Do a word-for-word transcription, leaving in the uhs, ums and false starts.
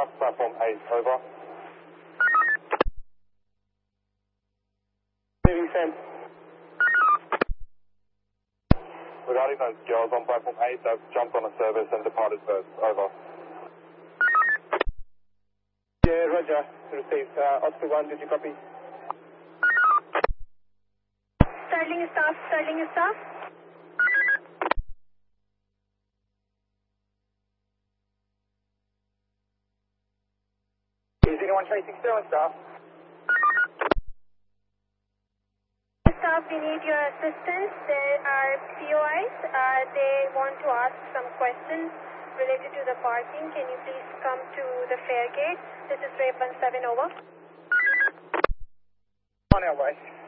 platform eight, over. Moving send. Regarding those girls on platform eight, they've jumped on a service and departed first, over. Yeah, roger. Received. Uh, Oscar one, did you copy? Sterling staff, Sterling staff. Is anyone chasing Sterling staff? Staff, we need your assistance. There are C O Is. Uh, they want to ask some questions related to the parking. Can you please come to the fare gate? This is Ray one seven, over. On our way.